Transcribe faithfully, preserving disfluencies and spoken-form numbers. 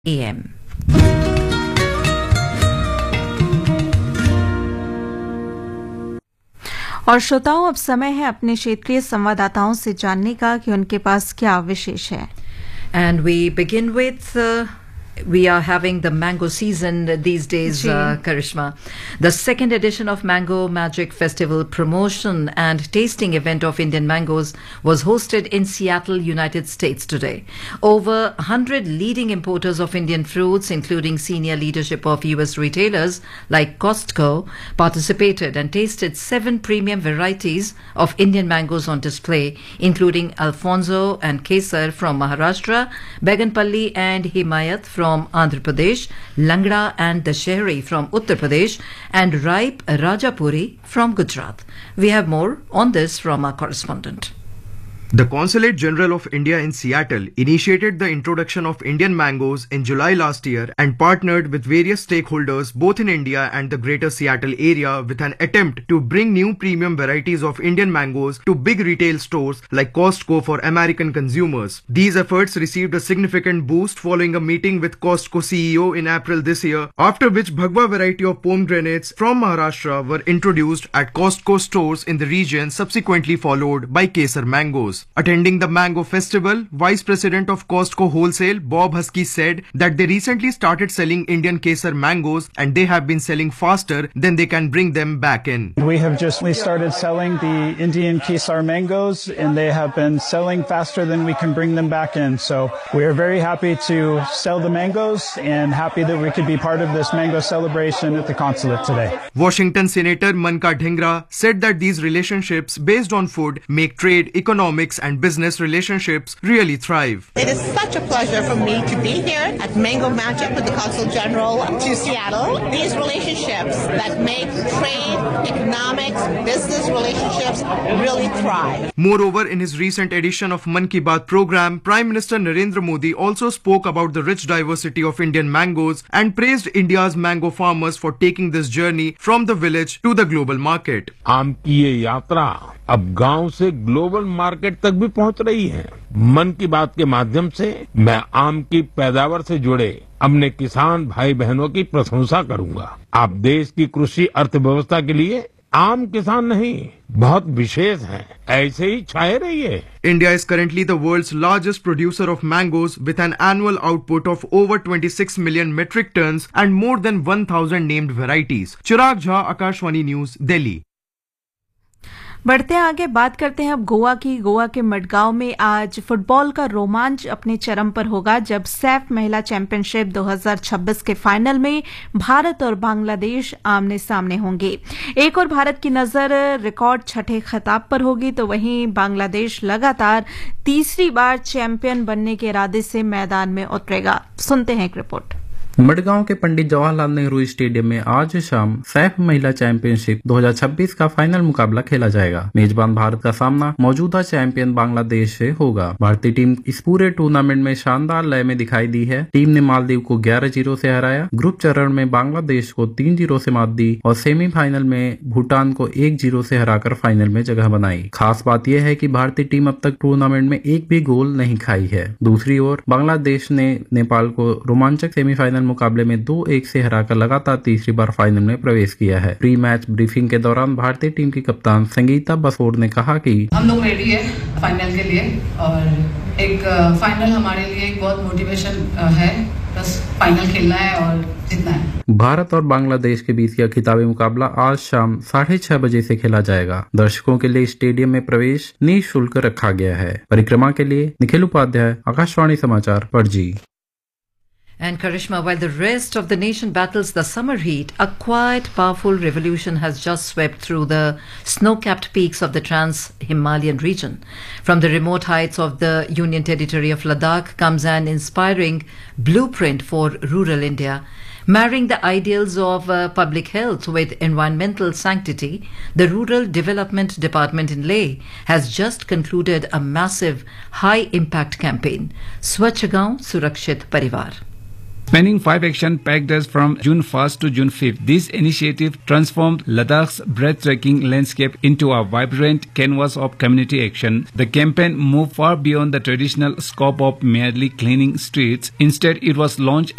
A M और श्रोताओं, अब समय है अपने क्षेत्रीय संवाददाताओं से जानने का कि उनके पास क्या विशेष है। And we begin with uh, we are having the mango season these days, uh, Karishma. The second edition of Mango Magic Festival promotion and tasting event of Indian mangoes was hosted in Seattle, United States today. Over one hundred leading importers of Indian fruits, including senior leadership of U S retailers like Costco, participated and tasted seven premium varieties of Indian mangoes on display, including Alfonso and Kesar from Maharashtra, Beganpalli and Himayat from Andhra Pradesh, Langda and Dashehri from Uttar Pradesh, and ripe Rajapuri from Gujarat. We have more on this from our correspondent. The Consulate General of India in Seattle initiated the introduction of Indian mangoes in July last year and partnered with various stakeholders both in India and the greater Seattle area with an attempt to bring new premium varieties of Indian mangoes to big retail stores like Costco for American consumers. These efforts received a significant boost following a meeting with Costco C E O in April this year, after which Bhagwa variety of pomegranates from Maharashtra were introduced at Costco stores in the region, subsequently followed by Kesar mangoes. Attending the Mango Festival, Vice President of Costco Wholesale, Bob Husky, said that they recently started selling Indian Kesar mangoes and they have been selling faster than they can bring them back in. We have just we started selling the Indian Kesar mangoes and they have been selling faster than we can bring them back in. So we are very happy to sell the mangoes and happy that we could be part of this mango celebration at the consulate today. Washington Senator Manka Dhingra said that these relationships based on food make trade, economics and business relationships really thrive. It is such a pleasure for me to be here at Mango Magic with the Consul General to Seattle. These relationships that make trade, economics, business relationships really thrive. Moreover, in his recent edition of Man Ki Baat program, Prime Minister Narendra Modi also spoke about the rich diversity of Indian mangoes and praised India's mango farmers for taking this journey from the village to the global market. आम की ये यात्रा अब गांव से global market तक भी पहुंच रही है। मन की बात के माध्यम से मैं आम की पैदावार से जुड़े अपने किसान भाई बहनों की प्रशंसा करूंगा। आप देश की कृषि अर्थव्यवस्था के लिए आम किसान नहीं, बहुत विशेष हैं। ऐसे ही छाए रहिए। India is currently the world's largest producer of mangoes with an annual output of over twenty-six million metric tons and more than one thousand named varieties. Chirag Jha, Akashvani News, Delhi. बढ़ते आगे बात करते हैं अब गोवा की। गोवा के मडगांव में आज फुटबॉल का रोमांच अपने चरम पर होगा जब सैफ महिला चैंपियनशिप दो हज़ार छब्बीस के फाइनल में भारत और बांग्लादेश आमने सामने होंगे। एक और भारत की नजर रिकॉर्ड छठे खिताब पर होगी तो वहीं बांग्लादेश लगातार तीसरी बार चैंपियन बनने के इरादे से मैदान में उतरेगा। सुनते हैं एक रिपोर्ट। मडगांव के पंडित जवाहरलाल नेहरू स्टेडियम में आज शाम सैफ महिला चैंपियनशिप दो हज़ार छब्बीस का फाइनल मुकाबला खेला जाएगा। मेजबान भारत का सामना मौजूदा चैंपियन बांग्लादेश से होगा। भारतीय टीम इस पूरे टूर्नामेंट में शानदार लय में दिखाई दी है। टीम ने मालदीव को ग्यारह जीरो से हराया, ग्रुप चरण में बांग्लादेश को तीन जीरो से मात दी और सेमीफाइनल में भूटान को एक जीरो से हराकर फाइनल में जगह बनाई। खास बात यह है कि भारतीय टीम अब तक टूर्नामेंट में एक भी गोल नहीं खाई है। दूसरी ओर बांग्लादेश ने नेपाल को रोमांचक सेमीफाइनल मुकाबले में दो एक से हराकर लगातार तीसरी बार फाइनल में प्रवेश किया है। प्री मैच ब्रीफिंग के दौरान भारतीय टीम की कप्तान संगीता बसोर ने कहा कि हम लोग रेडी है फाइनल के लिए और एक फाइनल हमारे लिए एक बहुत मोटिवेशन है। बस फाइनल खेलना है और जीतना है। भारत और बांग्लादेश के बीच का खिताबी मुकाबला आज शाम साढ़े छह बजे से खेला जाएगा। दर्शकों के लिए स्टेडियम में प्रवेश निःशुल्क रखा गया है। परिक्रमा के लिए निखिल उपाध्याय, आकाशवाणी समाचार, Panaji. And Karishma, while the rest of the nation battles the summer heat, a quiet, powerful revolution has just swept through the snow-capped peaks of the trans-Himalayan region. From the remote heights of the Union Territory of Ladakh comes an inspiring blueprint for rural India. Marrying the ideals of uh, public health with environmental sanctity, the Rural Development Department in Leh has just concluded a massive high-impact campaign, Swachh Gaon Surakshit Parivar. Spanning five action-packed days from June first to June fifth, this initiative transformed Ladakh's breathtaking landscape into a vibrant canvas of community action. The campaign moved far beyond the traditional scope of merely cleaning streets. Instead, it was launched